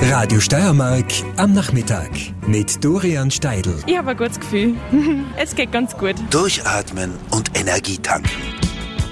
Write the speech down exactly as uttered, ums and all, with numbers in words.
Radio Steiermark am Nachmittag mit Dorian Steidl. Ich habe ein gutes Gefühl. Es geht ganz gut. Durchatmen und Energie tanken.